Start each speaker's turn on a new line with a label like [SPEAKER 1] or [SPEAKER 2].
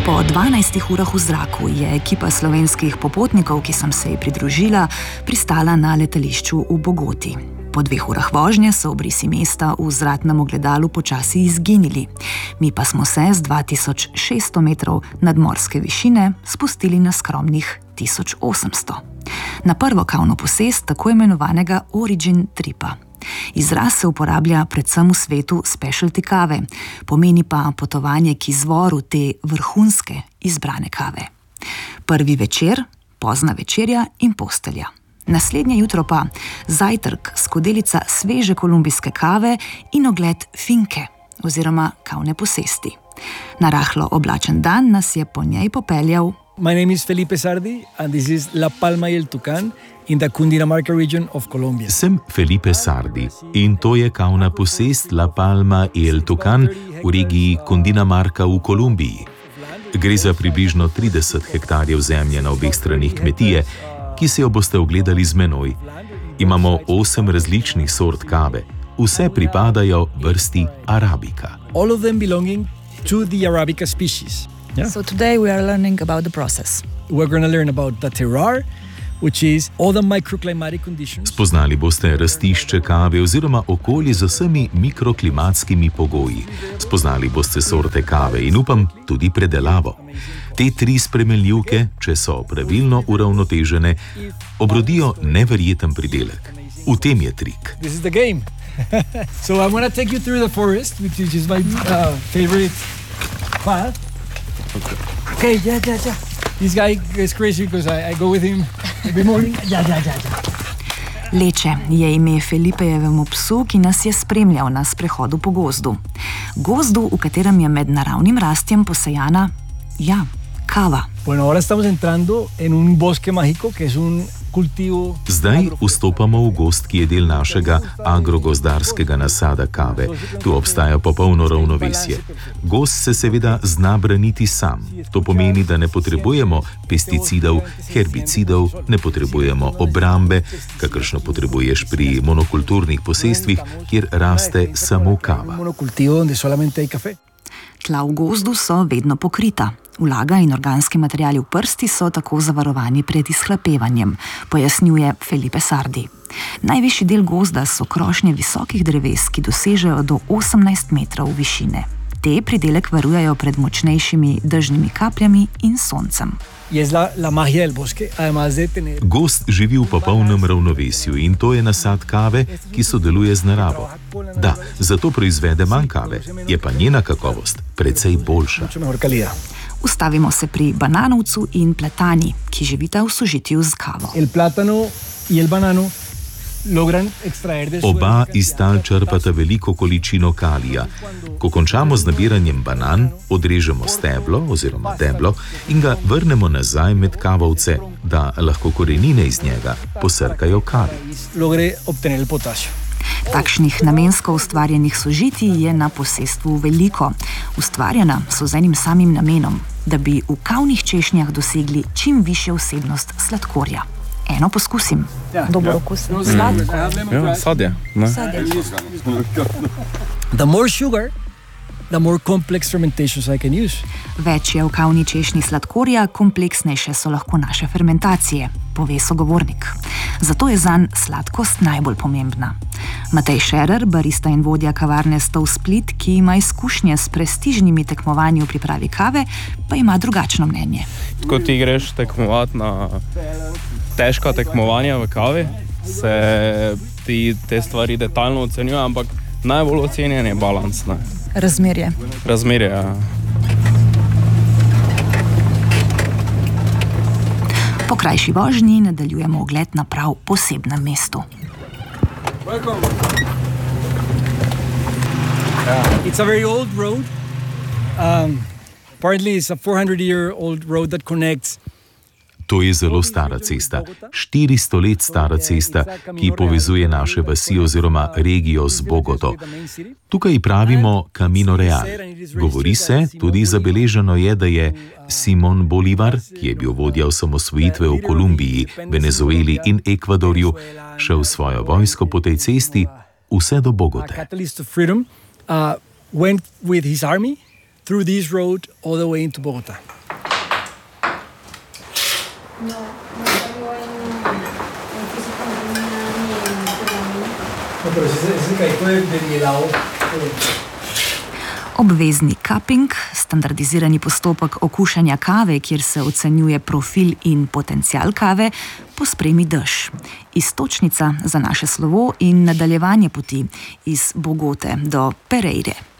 [SPEAKER 1] Po 12 urah v zraku je ekipa slovenskih popotnikov, ki sem se ji pridružila, pristala na letališču v Bogoti. Po 2 urah vožnje so obrisi mesta v zračnem ogledalu počasi izginili. Mi pa smo se z 2600 metrov nadmorske višine spustili na skromnih 1800. Na prvo kavno posest tako imenovanega Origin Tripa. Izraz se uporablja predvsem v svetu specialty kave, pomeni pa potovanje k izvoru te vrhunske izbrane kave. Prvi večer, pozna večerja in postelja. Naslednje jutro pa zajtrk, skodelica sveže kolumbijske kave in ogled finke oziroma kavne posesti. Na rahlo oblačen dan nas je po njej popeljal.
[SPEAKER 2] My name is Felipe Sardi and this is La Palma y el Tucán in the Cundinamarca region of Colombia.
[SPEAKER 3] Sem Felipe Sardi in to je kavna posest La Palma y el Tucán v regiji Cundinamarca v Kolumbiji. Gre za približno 30 hektarjev zemlje na obeh stranih kmetije, ki se jo boste ogledali z menoj. Imamo 8 različnih sort kave. Vse pripadajo vrsti Arabica.
[SPEAKER 2] All of them belonging to the Arabica species. Yeah.
[SPEAKER 1] So today we are learning about the process.
[SPEAKER 2] We're going to learn about the terroir, which is all the microclimatic conditions.
[SPEAKER 3] Spoznali boste rastišče kave oziroma okolje z vsemi mikroklimatskimi pogoji. Spoznali boste sorte kave in upam tudi predelavo. Te 3 spremenljivke, če so pravilno uravnotežene, obrodijo neverjeten pridelek. V tem je trik.
[SPEAKER 2] This is the game. So I'm going to take you through the forest, which is my favorite path. Okay, yeah. This guy is crazy because I go with him every morning. Yeah.
[SPEAKER 1] Leče je ime Felipejevemu psu, ki nas je spremljal na sprehodu po gozdu. Gozdu, v katerem je med naravnim rastjem posejana, kava.
[SPEAKER 2] Bueno, ahora estamos entrando en un bosque mágico, que es un cultivo.
[SPEAKER 3] Zdaj vstopamo v gozd, ki je del našega agrogozdarskega nasada kave. Tu obstaja popolno ravnovesje. Gozd se seveda zna braniti sam. To pomeni, da ne potrebujemo pesticidov, herbicidov, ne potrebujemo obrambe, kakršno potrebuješ pri monokulturnih posestvih, kjer raste samo kava.
[SPEAKER 1] Tla v gozdu so vedno pokrita. Vlaga in organski materiali v prsti so tako zavarovani pred izhlapevanjem, pojasnjuje Felipe Sardi. Najvišji del gozda so krošnje visokih dreves, ki dosežejo do 18 metrov višine. Te pridelek varujejo pred močnejšimi dežnimi kapljami in soncem.
[SPEAKER 3] Gozd živi v popolnem ravnovesju in to je nasad kave, ki sodeluje z naravo. Da, zato proizvede manj kave, je pa njena kakovost precej boljša.
[SPEAKER 1] Ustavimo se pri bananovcu in platani, ki živita v sožitju z kavo.
[SPEAKER 3] Oba iz tal črpata veliko količino kalija. Ko končamo z nabiranjem banan, odrežemo steblo oziroma deblo in ga vrnemo nazaj med kavovce, da lahko korenine iz njega posrkajo kalij.
[SPEAKER 1] Takšnih namensko ustvarjenih sožitij je na posestvu veliko. Ustvarjena so z enim samim namenom, da bi v kavnih češnjah dosegli čim višjo vsebnost sladkorja. Eno poskusim. Dobro okusno. Sladko.
[SPEAKER 4] Sadje.
[SPEAKER 2] The more sugar, the more complex fermentations I can use.
[SPEAKER 1] Več je v kavni češnji sladkorja, kompleksnejše so lahko naše fermentacije, pove sogovornik. Zato je zanj sladkost najbolj pomembna. Matej Šerer, barista in vodja kavarne Stov Split, ki ima izkušnje s prestižnimi tekmovanji v pripravi kave, pa ima drugačno mnenje.
[SPEAKER 4] Ko ti greš tekmovati na težka tekmovanja v kavi, se ti te stvari detaljno ocenjuje, ampak najbolj ocenjen je balans.
[SPEAKER 1] Razmerje.
[SPEAKER 4] Razmerje, ja.
[SPEAKER 1] Po krajši vožnji nadaljujemo ogled na prav posebnem mestu.
[SPEAKER 2] It's a very old road. Apparently it's a 400-year-old road that connects.
[SPEAKER 3] To je zelo stara cesta, 400 let stara cesta, ki povezuje naše vasi oziroma regijo z Bogoto. Tukaj pravimo Camino Real. Govori se, tudi zabeleženo je, da je Simon Bolivar, ki je bil vodja osamosvojitve v Kolumbiji, Venezueli in Ekvadorju, šel svojo vojsko po tej cesti vse do Bogote.
[SPEAKER 2] Went with his army through this road all the way into Bogota.
[SPEAKER 1] Obvezni cupping, standardizirani postopek okušanja kave, kjer se ocenjuje profil in potencial kave, pospremi dež. Iztočnica za naše slovo in nadaljevanje poti iz Bogote do Pereire.